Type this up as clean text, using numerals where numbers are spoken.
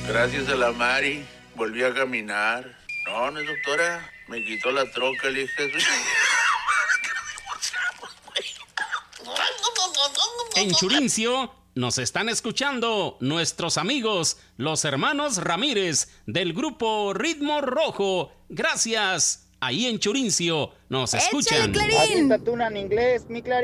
Gracias a la Mari, volví a caminar. No, no, doctora, me quitó la troca, le dije. En Churincio nos están escuchando nuestros amigos, los hermanos Ramírez del grupo Ritmo Rojo. Gracias. Ahí en Churincio nos escuchan. ¡Échale, Clarín! Aviéntate una en inglés, mi Clarín.